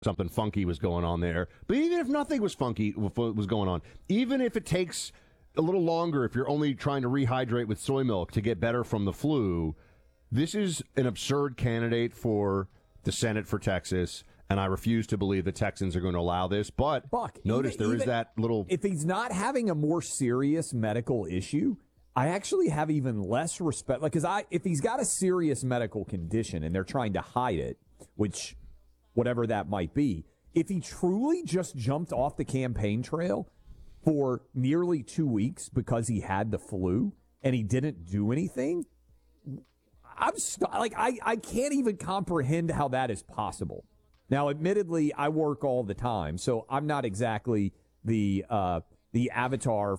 something funky was going on there. But even if nothing was funky was going on, even if it takes a little longer, if you're only trying to rehydrate with soy milk to get better from the flu, this is an absurd candidate for the Senate for Texas. And I refuse to believe the Texans are going to allow this. But Buck, notice there is that little... If he's not having a more serious medical issue, I actually have even less respect. Like, if he's got a serious medical condition and they're trying to hide it, which, whatever that might be, if he truly just jumped off the campaign trail for nearly 2 weeks because he had the flu and he didn't do anything, I can't even comprehend how that is possible. Now, admittedly, I work all the time, so I'm not exactly the avatar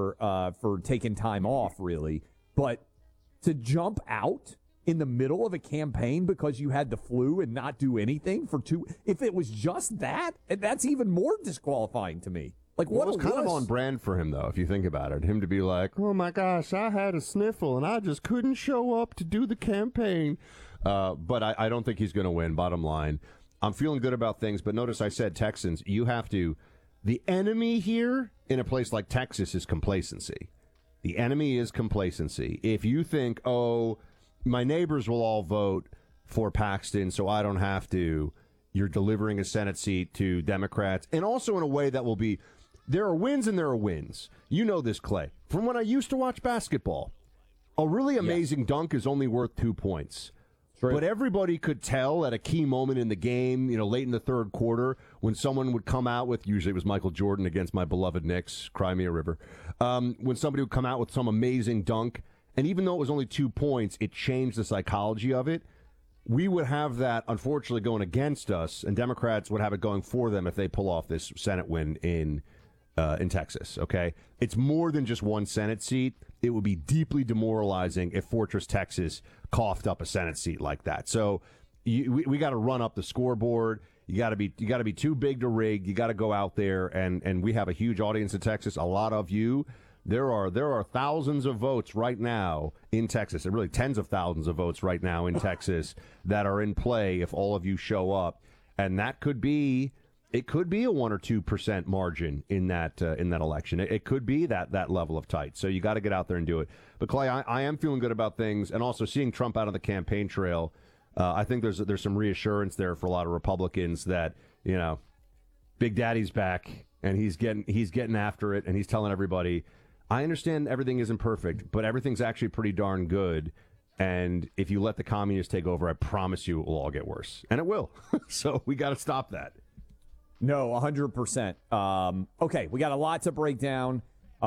for taking time off, really. But to jump out in the middle of a campaign because you had the flu and not do anything for if it was just that, that's even more disqualifying to me. Like, what was kind of on brand for him, though, if you think about it. Him to be like, oh, my gosh, I had a sniffle, and I just couldn't show up to do the campaign. But I don't think he's going to win, bottom line. I'm feeling good about things, but notice I said Texans. You have to... The enemy here in a place like Texas is complacency. The enemy is complacency. If you think, oh, my neighbors will all vote for Paxton, so I don't have to, you're delivering a Senate seat to Democrats, and also in a way that will be... There are wins and there are wins. You know this, Clay. From when I used to watch basketball, a really amazing dunk is only worth 2 points. True. But everybody could tell at a key moment in the game, late in the third quarter, when someone would come out with, usually it was Michael Jordan against my beloved Knicks, Cry Me a River, when somebody would come out with some amazing dunk, and even though it was only 2 points, it changed the psychology of it. We would have that, unfortunately, going against us, and Democrats would have it going for them if they pull off this Senate win in Texas, okay? It's more than just one Senate seat. It would be deeply demoralizing if Fortress Texas coughed up a Senate seat like that. So we got to run up the scoreboard. You got to be too big to rig. You got to go out there, and we have a huge audience in Texas. A lot of you. There are thousands of votes right now in Texas, and really tens of thousands of votes right now in Texas that are in play if all of you show up, and that could be. It could be a 1 or 2% margin in that election. It could be that level of tight. So you got to get out there and do it. But Clay, I am feeling good about things, and also seeing Trump out on the campaign trail. I think there's some reassurance there for a lot of Republicans that Big Daddy's back and he's getting after it, and he's telling everybody, I understand everything isn't perfect, but everything's actually pretty darn good. And if you let the communists take over, I promise you it will all get worse, and it will. So we got to stop that. No, 100%. Okay, we got a lot to break down.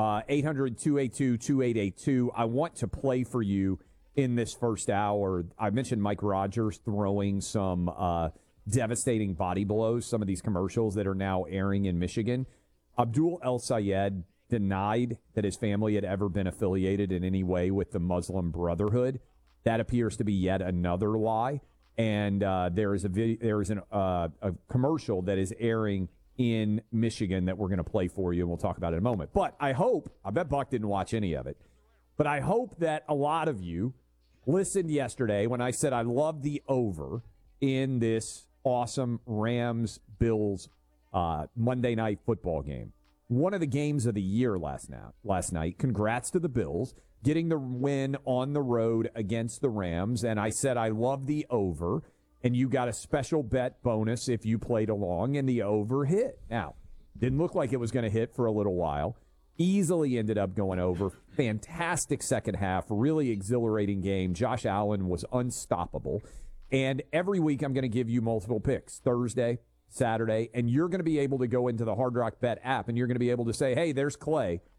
800-282-2882. I want to play for you in this first hour. I mentioned Mike Rogers throwing some devastating body blows, some of these commercials that are now airing in Michigan. Abdul El Sayed denied that his family had ever been affiliated in any way with the Muslim Brotherhood. That appears to be yet another lie. And there is a commercial that is airing in Michigan that we're going to play for you, and we'll talk about it in a moment. But I bet Buck didn't watch any of it, but I hope that a lot of you listened yesterday when I said I love the over in this awesome Rams-Bills Monday night football game. One of the games of the year last night. Congrats to the Bills getting the win on the road against the Rams. And I said I love the over, and you got a special bet bonus if you played along, and the over hit. Now, didn't look like it was going to hit for a little while. Easily ended up going over. Fantastic second half. Really exhilarating game. Josh Allen was unstoppable. And every week I'm going to give you multiple picks. Thursday, Saturday, and you're going to be able to go into the Hard Rock Bet app, and you're going to be able to say, hey, there's Clay.